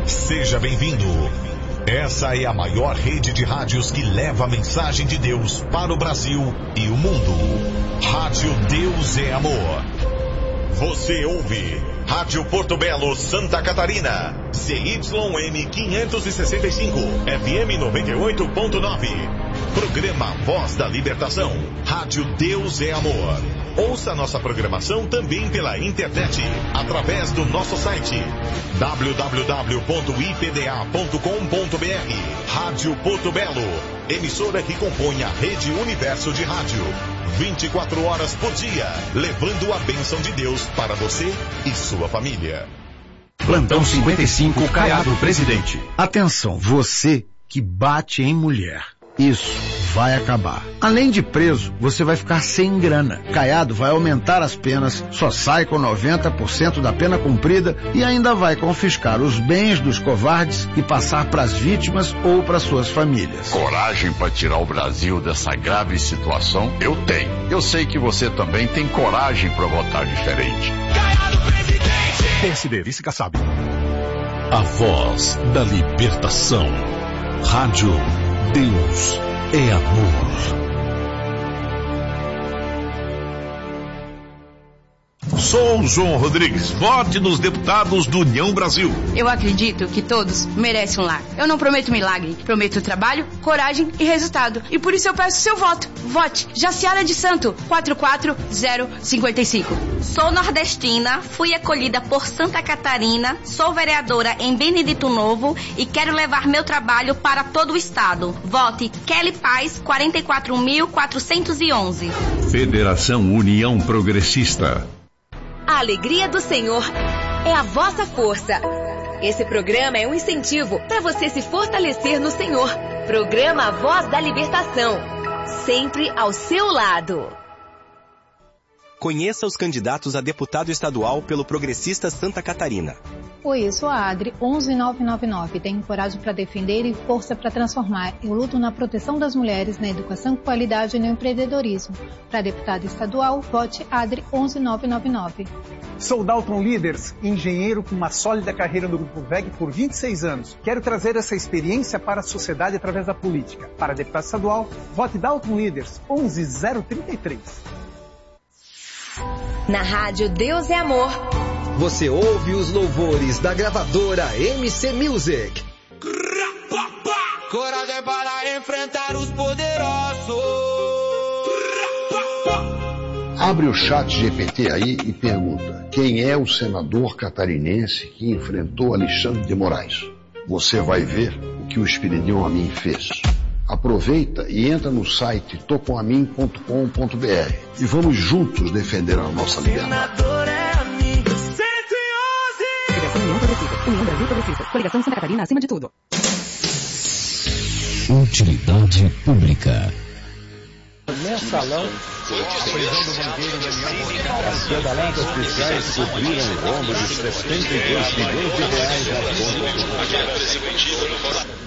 Seja bem-vindo. Essa é a maior rede de rádios que leva a mensagem de Deus para o Brasil e o mundo. Rádio Deus é Amor. Você ouve Rádio Porto Belo, Santa Catarina. CYM 565, FM 98.9. Programa Voz da Libertação. Rádio Deus é Amor. Ouça nossa programação também pela internet, através do nosso site www.ipda.com.br. Rádio Porto Belo, emissora que compõe a Rede Universo de Rádio. 24 horas por dia, levando a bênção de Deus para você e sua família. Plantão 55, Caiado, presidente. Atenção, você que bate em mulher. Isso vai acabar. Além de preso, você vai ficar sem grana. Caiado vai aumentar as penas, só sai com 90% da pena cumprida e ainda vai confiscar os bens dos covardes e passar para as vítimas ou para suas famílias. Coragem para tirar o Brasil dessa grave situação? Eu tenho. Eu sei que você também tem coragem para votar diferente. Caiado, presidente! PSD, vice Kassab. A voz da libertação. Rádio Deus é Amor. Sou o João Rodrigues. Vote nos deputados do União Brasil. Eu acredito que todos merecem um lar. Eu não prometo milagre, prometo trabalho, coragem e resultado. E por isso eu peço seu voto. Vote Jaciara de Santo, 44055. Sou nordestina, fui acolhida por Santa Catarina, sou vereadora em Benedito Novo e quero levar meu trabalho para todo o estado. Vote Kelly Paz, 44.411. Federação União Progressista. A alegria do Senhor é a vossa força. Esse programa é um incentivo para você se fortalecer no Senhor. Programa Voz da Libertação. Sempre ao seu lado. Conheça os candidatos a deputado estadual pelo Progressista Santa Catarina. Oi, eu sou a Adri, 11999. Tenho coragem para defender e força para transformar. Eu luto na proteção das mulheres, na educação com qualidade e no empreendedorismo. Para deputado estadual, vote Adri, 11999. Sou Dalton Leaders, engenheiro com uma sólida carreira no Grupo VEG por 26 anos. Quero trazer essa experiência para a sociedade através da política. Para deputado estadual, vote Dalton Leaders, 11033. Na Rádio Deus é Amor. Você ouve os louvores da gravadora MC Music. Coragem para enfrentar os poderosos. Abre o chat GPT aí e pergunta: quem é o senador catarinense que enfrentou Alexandre de Moraes? Você vai ver o que o Espiridião Amin fez. Aproveita e entra no site tocomamin.com.br e vamos juntos defender a nossa liberdade. União Brasil Progressista. Coligação Santa Catarina acima de tudo. Utilidade pública. Mensalão, prisão do banqueiro Daniel. As pedaladas fiscais cobriram o rombo de 72 bilhões de reais às contas.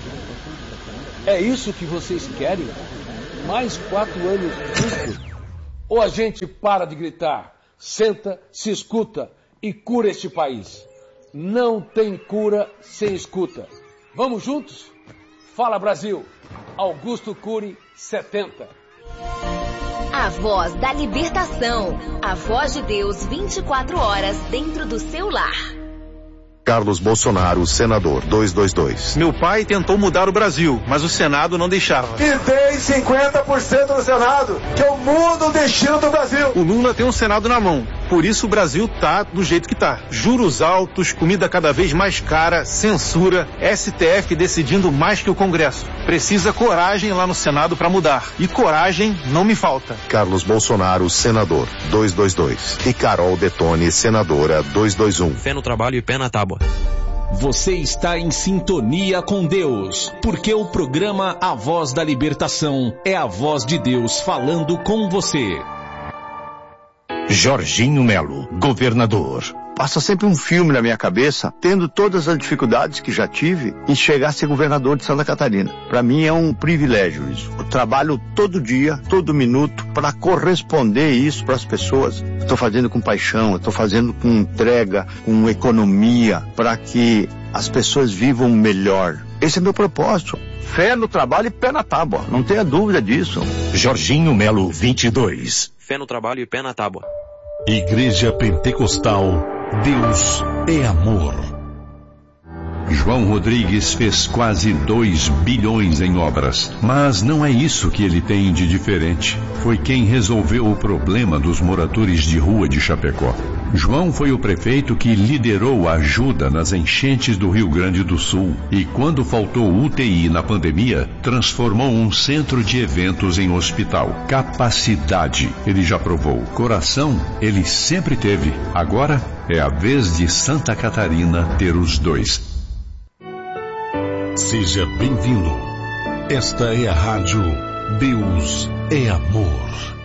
É isso que vocês querem? Mais 4 anos justos? Ou a gente para de gritar, senta, se escuta e cura este país? Não tem cura sem escuta. Vamos juntos? Fala Brasil! Augusto Cury, 70. A voz da libertação. A voz de Deus 24 horas dentro do seu lar. Carlos Bolsonaro, senador, 222. Meu pai tentou mudar o Brasil, mas o Senado não deixava. E tem 50% no Senado, que é o mundo o destino do Brasil. O Lula tem um Senado na mão, por isso o Brasil tá do jeito que tá. Juros altos, comida cada vez mais cara, censura, STF decidindo mais que o Congresso. Precisa coragem lá no Senado para mudar. E coragem não me falta. Carlos Bolsonaro, senador, 222. E Carol Detone, senadora, 221. Fé no trabalho e pé na tábua. Você está em sintonia com Deus, porque o programa A Voz da Libertação é a voz de Deus falando com você. Jorginho Melo, governador. Passa sempre um filme na minha cabeça, tendo todas as dificuldades que já tive em chegar a ser governador de Santa Catarina. Para mim é um privilégio isso. Eu trabalho todo dia, todo minuto, para corresponder isso para as pessoas. Estou fazendo com paixão, estou fazendo com entrega, com economia, para que as pessoas vivam melhor. Esse é meu propósito. Fé no trabalho e pé na tábua. Não tenha dúvida disso. Jorginho Melo 22. Fé no trabalho e pé na tábua. Igreja Pentecostal, Deus é amor. João Rodrigues fez quase 2 bilhões em obras, mas não é isso que ele tem de diferente. Foi quem resolveu o problema dos moradores de rua de Chapecó. João foi o prefeito que liderou a ajuda nas enchentes do Rio Grande do Sul e, quando faltou UTI na pandemia, transformou um centro de eventos em hospital. Capacidade, ele já provou. Coração, ele sempre teve. Agora é a vez de Santa Catarina ter os dois. Seja bem-vindo. Esta é a rádio Deus é Amor.